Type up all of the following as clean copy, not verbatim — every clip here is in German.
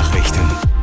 Nachrichten.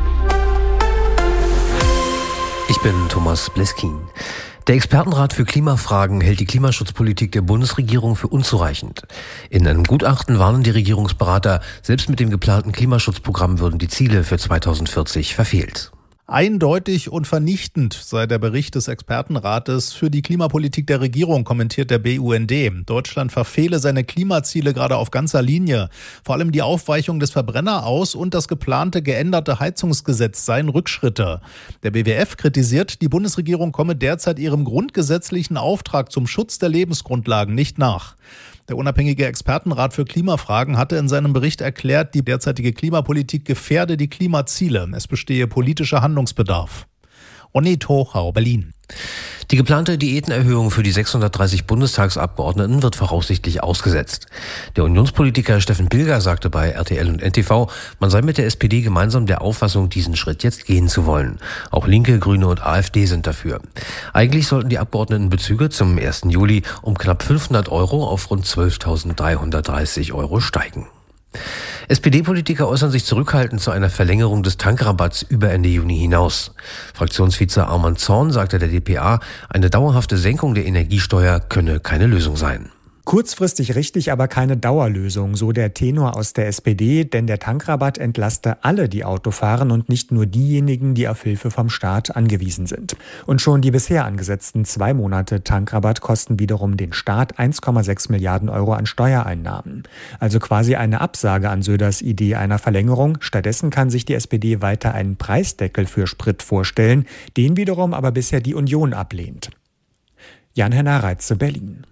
Ich bin Thomas Bleskin. Der Expertenrat für Klimafragen hält die Klimaschutzpolitik der Bundesregierung für unzureichend. In einem Gutachten warnen die Regierungsberater, selbst mit dem geplanten Klimaschutzprogramm würden die Ziele für 2040 verfehlt. Eindeutig und vernichtend sei der Bericht des Expertenrates für die Klimapolitik der Regierung, kommentiert der BUND. Deutschland verfehle seine Klimaziele gerade auf ganzer Linie. Vor allem die Aufweichung des Verbrenneraus- und das geplante geänderte Heizungsgesetz seien Rückschritte. Der BWF kritisiert, die Bundesregierung komme derzeit ihrem grundgesetzlichen Auftrag zum Schutz der Lebensgrundlagen nicht nach. Der unabhängige Expertenrat für Klimafragen hatte in seinem Bericht erklärt, die derzeitige Klimapolitik gefährde die Klimaziele. Es bestehe politischer Handlungsbedarf. Ronny Tochau, Berlin. Die geplante Diätenerhöhung für die 630 Bundestagsabgeordneten wird voraussichtlich ausgesetzt. Der Unionspolitiker Steffen Pilger sagte bei RTL und NTV, man sei mit der SPD gemeinsam der Auffassung, diesen Schritt jetzt gehen zu wollen. Auch Linke, Grüne und AfD sind dafür. Eigentlich sollten die Abgeordnetenbezüge zum 1. Juli um knapp 500 € auf rund 12.330 € steigen. SPD-Politiker äußern sich zurückhaltend zu einer Verlängerung des Tankrabatts über Ende Juni hinaus. Fraktionsvize Arman Zorn sagte der dpa, eine dauerhafte Senkung der Energiesteuer könne keine Lösung sein. Kurzfristig richtig, aber keine Dauerlösung, so der Tenor aus der SPD, denn der Tankrabatt entlaste alle, die Auto fahren und nicht nur diejenigen, die auf Hilfe vom Staat angewiesen sind. Und schon die bisher angesetzten 2 Monate Tankrabatt kosten wiederum den Staat 1,6 Milliarden € an Steuereinnahmen. Also quasi eine Absage an Söders Idee einer Verlängerung. Stattdessen kann sich die SPD weiter einen Preisdeckel für Sprit vorstellen, den wiederum aber bisher die Union ablehnt. Jan-Henner Reitze, Berlin.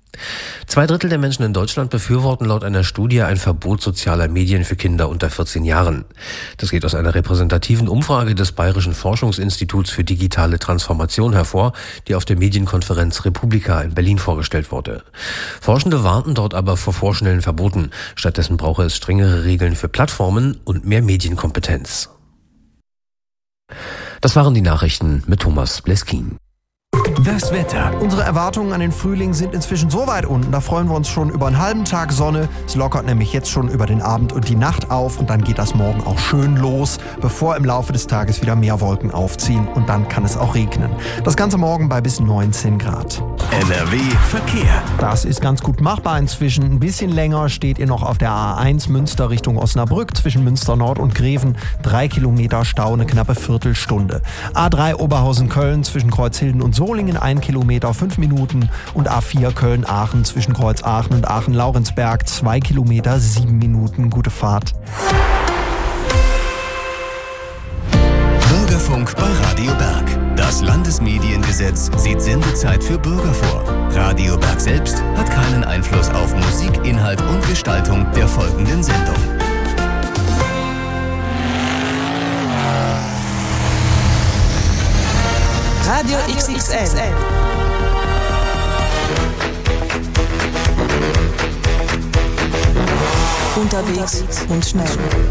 2/3 der Menschen in Deutschland befürworten laut einer Studie ein Verbot sozialer Medien für Kinder unter 14 Jahren. Das geht aus einer repräsentativen Umfrage des Bayerischen Forschungsinstituts für digitale Transformation hervor, die auf der Medienkonferenz Republika in Berlin vorgestellt wurde. Forschende warnten dort aber vor vorschnellen Verboten. Stattdessen brauche es strengere Regeln für Plattformen und mehr Medienkompetenz. Das waren die Nachrichten mit Thomas Bleskin. Das Wetter. Unsere Erwartungen an den Frühling sind inzwischen so weit unten, da freuen wir uns schon über einen halben Tag Sonne. Es lockert nämlich jetzt schon über den Abend und die Nacht auf und dann geht das morgen auch schön los, bevor im Laufe des Tages wieder mehr Wolken aufziehen und dann kann es auch regnen. Das Ganze morgen bei bis 19 Grad. NRW Verkehr. Das ist ganz gut machbar inzwischen. Ein bisschen länger steht ihr noch auf der A1 Münster Richtung Osnabrück zwischen Münster Nord und Greven. 3 Kilometer Stau, eine knappe Viertelstunde. A3 Oberhausen-Köln zwischen Kreuzhilden und Solingen 1 Kilometer, 5 Minuten und A4 Köln-Aachen zwischen Kreuz Aachen und Aachen-Laurenzberg 2 Kilometer, 7 Minuten. Gute Fahrt. Bürgerfunk bei Radio Berg. Das Landesmediengesetz sieht Sendezeit für Bürger vor. Radio Berg selbst hat keinen Einfluss auf Musik, Inhalt und Gestaltung der folgenden Sendung. Radio XXL. Unterwegs und schnell.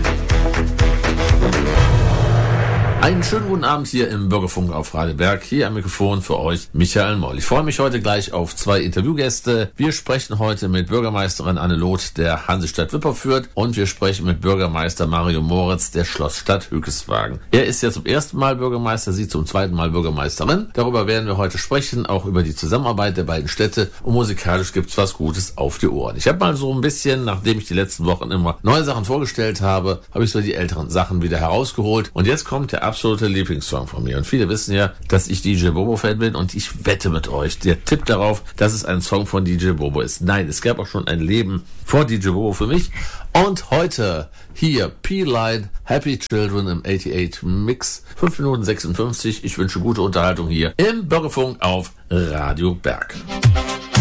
Einen schönen guten Abend hier im Bürgerfunk auf Radio Berg. Hier am Mikrofon für euch Michael Moll. Ich freue mich heute gleich auf 2 Interviewgäste. Wir sprechen heute mit Bürgermeisterin Anne Loth der Hansestadt Wipperfürth und wir sprechen mit Bürgermeister Mario Moritz der Schlossstadt Hückeswagen. Er ist ja zum ersten Mal Bürgermeister, sie zum zweiten Mal Bürgermeisterin. Darüber werden wir heute sprechen, auch über die Zusammenarbeit der beiden Städte und musikalisch gibt's was Gutes auf die Ohren. Ich habe mal so ein bisschen, nachdem ich die letzten Wochen immer neue Sachen vorgestellt habe, habe ich so die älteren Sachen wieder herausgeholt und jetzt kommt der absolute Lieblingssong von mir. Und viele wissen ja, dass ich DJ Bobo-Fan bin und ich wette mit euch, der Tipp darauf, dass es ein Song von DJ Bobo ist. Nein, es gab auch schon ein Leben vor DJ Bobo für mich. Und heute hier P-Line, Happy Children im 88 Mix, 5 Minuten 56. Ich wünsche gute Unterhaltung hier im Bürgerfunk auf Radio Berg.